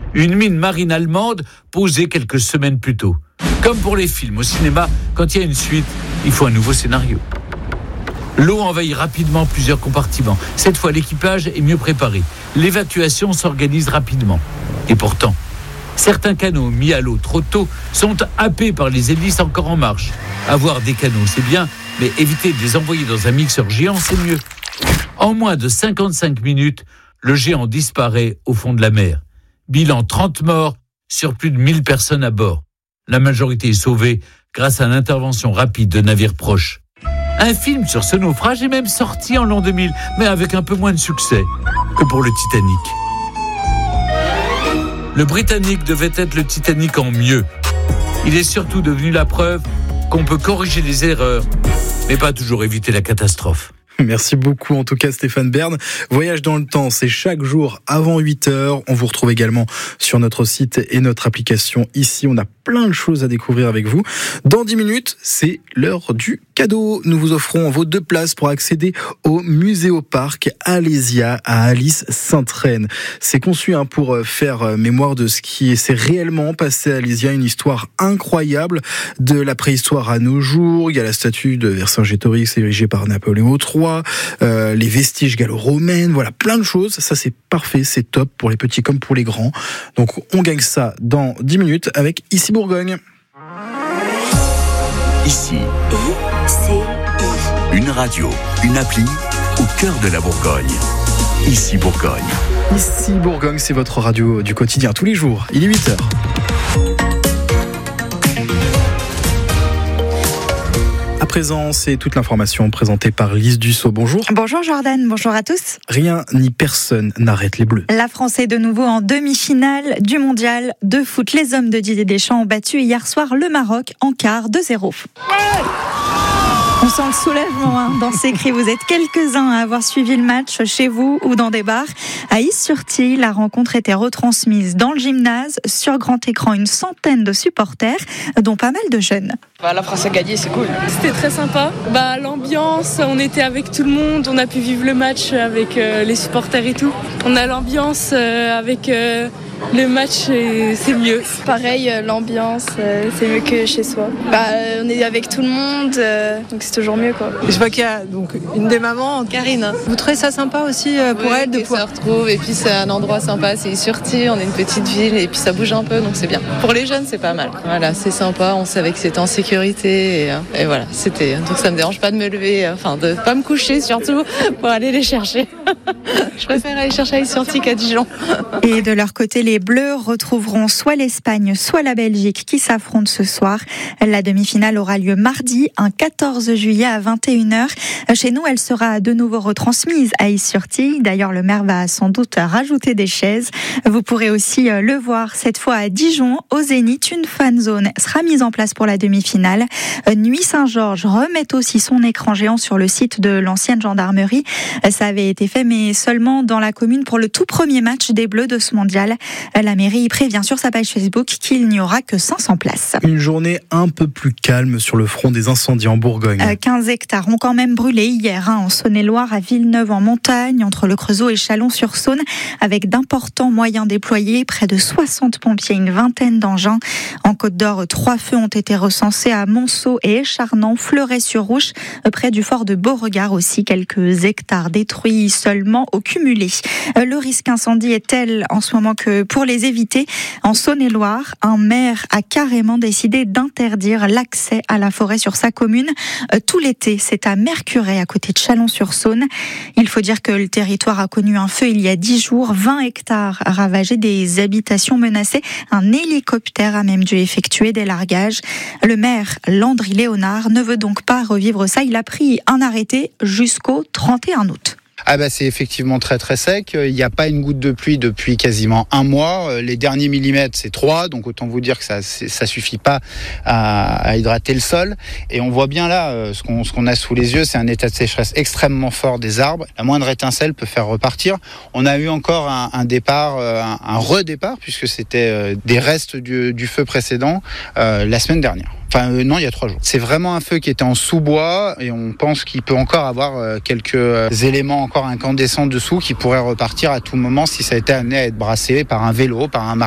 Une mine marine allemande posée quelques semaines plus tôt. Comme pour les films, au cinéma, quand il y a une suite, il faut un nouveau scénario. L'eau envahit rapidement plusieurs compartiments. Cette fois, l'équipage est mieux préparé. L'évacuation s'organise rapidement. Et pourtant, certains canots mis à l'eau trop tôt sont happés par les hélices encore en marche. Avoir des canots, c'est bien, mais éviter de les envoyer dans un mixeur géant, c'est mieux. En moins de 55 minutes, le géant disparaît au fond de la mer. Bilan 30 morts sur plus de 1000 personnes à bord. La majorité est sauvée grâce à l'intervention rapide de navires proches. Un film sur ce naufrage est même sorti en l'an 2000, mais avec un peu moins de succès que pour le Titanic. Le Britannique devait être le Titanic en mieux. Il est surtout devenu la preuve qu'on peut corriger les erreurs, mais pas toujours éviter la catastrophe. Merci beaucoup en tout cas Stéphane Bern. Voyage dans le temps, c'est chaque jour avant 8h. On vous retrouve également sur notre site et notre application. Ici, on a plein de choses à découvrir avec vous. Dans 10 minutes, c'est l'heure du cadeau. Nous vous offrons vos 2 places pour accéder au Muséoparc Alésia à Allis-Sainte-Reine. C'est conçu pour faire mémoire de ce qui s'est réellement passé à Alésia, une histoire incroyable de la préhistoire à nos jours. Il y a la statue de Vercingétorix érigée par Napoléon III, les vestiges gallo-romaines, voilà, plein de choses. Ça, c'est parfait, c'est top pour les petits comme pour les grands. Donc, on gagne ça dans 10 minutes avec Ici Bourgogne. Ici, une radio, une appli au cœur de la Bourgogne. Ici Bourgogne. Ici Bourgogne, c'est votre radio du quotidien tous les jours. Il est 8h. À présent, c'est toute l'information présentée par Lise Dussault. Bonjour. Bonjour Jordan, bonjour à tous. Rien ni personne n'arrête les Bleus. La France est de nouveau en demi-finale du mondial de foot. Les hommes de Didier Deschamps ont battu hier soir le Maroc en quart 2-0. On sent le soulagement dans ces cris. Vous êtes quelques-uns à avoir suivi le match chez vous ou dans des bars. À Is-sur-Tille, la rencontre était retransmise dans le gymnase, sur grand écran, une centaine de supporters, dont pas mal de jeunes. La France a gagné, c'est cool. C'était très sympa. L'ambiance, on était avec tout le monde, on a pu vivre le match avec les supporters et tout. On a l'ambiance avec le match, c'est mieux. Pareil, l'ambiance, c'est mieux que chez soi. On est avec tout le monde, donc c'est toujours mieux, quoi. Je vois qu'il y a donc une des mamans, Karine. Vous trouvez ça sympa aussi pour elle de pouvoir se retrouve, et puis c'est un endroit sympa, c'est Is-sur-Tille, on est une petite ville et puis ça bouge un peu, donc c'est bien. Pour les jeunes, c'est pas mal. Voilà, c'est sympa, on savait que c'était en sécurité et voilà, c'était. Donc ça me dérange pas de me lever, de pas me coucher surtout pour aller les chercher. Je préfère aller chercher à Is-sur-Tille qu'à Dijon. Et de leur côté, les Bleus retrouveront soit l'Espagne, soit la Belgique qui s'affrontent ce soir. La demi-finale aura lieu mardi, un 14 juillet à 21h. Chez nous, elle sera de nouveau retransmise à Is-sur-Tille. D'ailleurs, le maire va sans doute rajouter des chaises. Vous pourrez aussi le voir cette fois à Dijon, au Zénith. Une fan zone sera mise en place pour la demi-finale. Nuit Saint-Georges remet aussi son écran géant sur le site de l'ancienne gendarmerie. Ça avait été fait, mais seulement dans la commune pour le tout premier match des Bleus de ce mondial. La mairie prévient sur sa page Facebook qu'il n'y aura que 500 places. Une journée un peu plus calme sur le front des incendies en Bourgogne. 15 hectares ont quand même brûlé hier en Saône-et-Loire, à Villeneuve-en-Montagne, entre le Creusot et Chalon-sur-Saône, avec d'importants moyens déployés, près de 60 pompiers, une vingtaine d'engins. En Côte-d'Or, 3 feux ont été recensés à Monceau et Écharnan, Fleuret-sur-Rouche, près du fort de Beauregard aussi, quelques hectares détruits seulement au cumulé. Le risque incendie est tel en ce moment que pour les éviter, en Saône-et-Loire, un maire a carrément décidé d'interdire l'accès à la forêt sur sa commune tout l'été. C'est à Mercurey, à côté de Chalon-sur-Saône. Il faut dire que le territoire a connu un feu il y a 10 jours, 20 hectares ravagés, des habitations menacées. Un hélicoptère a même dû effectuer des largages. Le maire, Landry Léonard, ne veut donc pas revivre ça. Il a pris un arrêté jusqu'au 31 août. C'est effectivement très très sec. Il n'y a pas une goutte de pluie depuis quasiment un mois. Les derniers millimètres, c'est 3. Donc autant vous dire que ça suffit pas à hydrater le sol. Et on voit bien là, ce qu'on a sous les yeux, c'est un état de sécheresse extrêmement fort des arbres. La moindre étincelle peut faire repartir. On a eu encore un départ, un redépart, puisque c'était des restes du feu précédent la semaine dernière. Non, il y a 3 jours. C'est vraiment un feu qui était en sous-bois et on pense qu'il peut encore avoir quelques éléments encore incandescents dessous qui pourraient repartir à tout moment si ça a été amené à être brassé par un vélo, par un marteau.